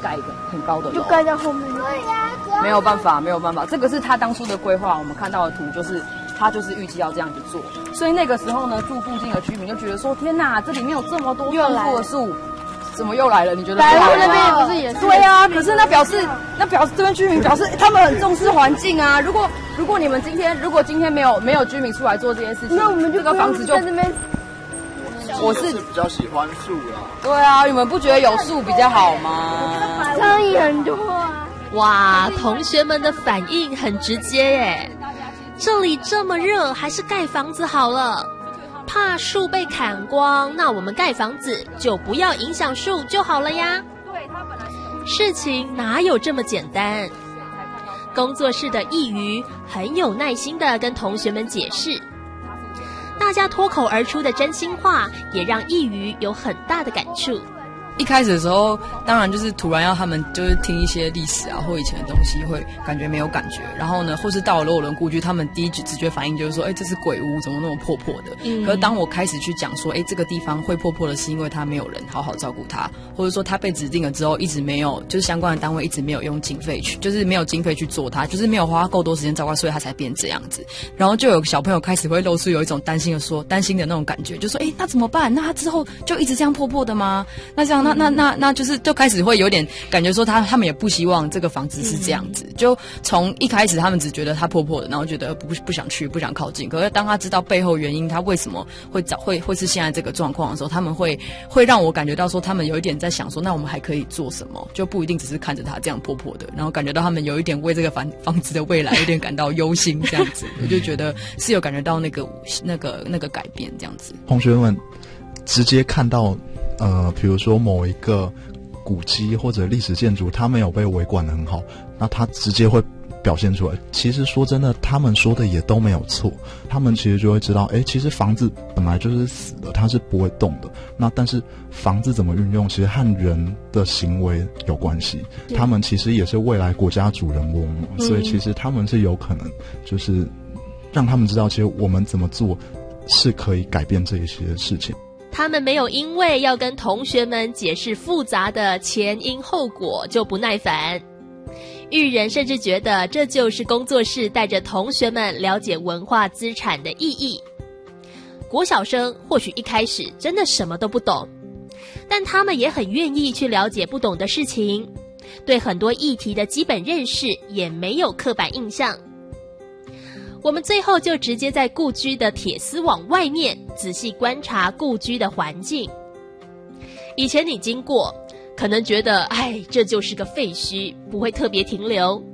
盖一个很高的楼， 就盖在后面。 没有办法，这个是他当初的规划，我们看到的图就是他就是预计要这样子做，所以那个时候呢，住附近的居民就觉得说，天哪，这里面有这么多丰富的树，怎么又来了？你觉得？ 白鹿那边不是也是？ 对啊，可是那表示这边居民表示他们很重视环境啊。如果你们今天没有居民出来做这件事情， 那我们就这个房子就在这边。 我是比较喜欢树啦。 对啊，你们不觉得有树比较好吗？ 苍蝇很多啊。 哇，同学们的反应很直接耶！这里这么热，还是盖房子好了。怕树被砍光，那我们盖房子就不要影响树就好了呀。事情哪有这么简单？工作室的易瑜很有耐心地跟同学们解释，大家脱口而出的真心话也让易瑜有很大的感触。 一开始的时候，当然就是突然要他们就是听一些历史啊或以前的东西，会感觉没有感觉。然后呢，或是到了罗尔伦故居，他们第一直觉反应就是说，这是鬼屋，怎么那么破破的？可是当我开始去讲说，这个地方会破破的是因为它没有人好好照顾它，或者说它被指定了之后，一直没有就是相关的单位一直没有用经费去，就是没有经费去做它，就是没有花够多时间照顾，所以它才变这样子。然后就有小朋友开始会露出有一种担心的那种感觉，就说，那怎么办？那它之后就一直这样破破的吗？那这样那就是就开始会有点感觉说他们也不希望这个房子是这样子，就从一开始他们只觉得它破破的，然后觉得不想去，不想靠近。可是当他知道背后原因，他为什么会是现在这个状况的时候，他们会让我感觉到说，他们有一点在想说，那我们还可以做什么？就不一定只是看着它这样破破的，然后感觉到他们有一点为这个房子的未来有点感到忧心这样子。我就觉得是有感觉到那个改变这样子。 同学们直接看到比如说某一个古迹或者历史建筑，它没有被维管得很好，那它直接会表现出来。其实说真的，他们说的也都没有错，他们其实就会知道，其实房子本来就是死的，它是不会动的。那但是房子怎么运用，其实和人的行为有关系。他们其实也是未来国家主人翁，所以其实他们是有可能就是让他们知道，其实我们怎么做是可以改变这一些事情。 他们没有因为要跟同学们解释复杂的前因后果就不耐烦。育人甚至觉得这就是工作室带着同学们了解文化资产的意义。国小生或许一开始真的什么都不懂，但他们也很愿意去了解不懂的事情，对很多议题的基本认识也没有刻板印象。我们最后就直接在故居的铁丝网外面仔细观察故居的环境。以前你经过，可能觉得这就是个废墟，不会特别停留。